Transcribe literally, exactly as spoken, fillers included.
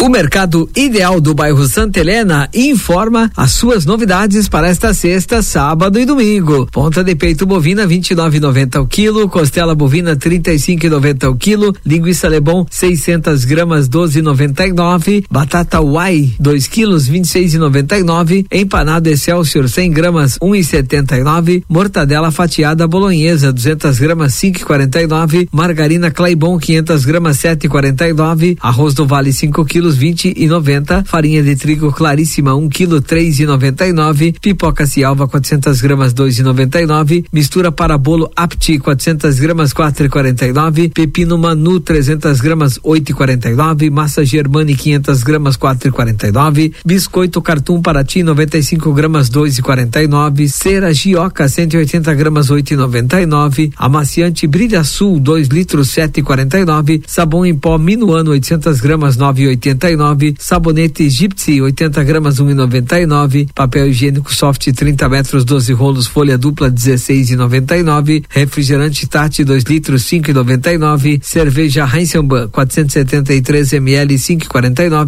O Mercado Ideal do bairro Santa Helena informa as suas novidades para esta sexta, sábado e domingo. Ponta de peito bovina vinte e nove e noventa o quilo, costela bovina trinta e cinco e noventa o quilo, linguiça Lebon seiscentas gramas doze e noventa e nove, batata Uai dois quilos vinte e seis e noventa e nove, empanado Excelsior cem gramas um e setenta e nove, mortadela fatiada bolonhesa duzentas gramas cinco e quarenta e nove, margarina Claibon quinhentas gramas sete e quarenta e nove, arroz do Vale cinco quilos vinte e noventa, farinha de trigo Claríssima um quilo três e noventa e nove, pipoca Cialva quatrocentas gramas dois e noventa e nove, mistura para bolo Apti quatrocentas gramas quatro e quarenta e nove, pepino Manu trezentas gramas oito e quarenta e nove, massa Germani quinhentas gramas quatro e quarenta e nove, biscoito Cartum Paraty noventa e cinco gramas dois e quarenta e nove, cera Gioca cento e oitenta gramas oito e noventa e nove, amaciante Brilha Sul dois litros sete e quarenta e nove, sabão em pó Minuano oitocentas gramas nove e oitenta e nove, sabonete Gypsy oitenta gramas um e noventa e nove, papel higiênico Soft trinta metros doze rolos folha dupla dezesseis e noventa e nove, refrigerante Tati dois litros cinco e noventa e nove, cerveja Heisenbahn quatrocentos e setenta e três mililitros cinco e quarenta e nove.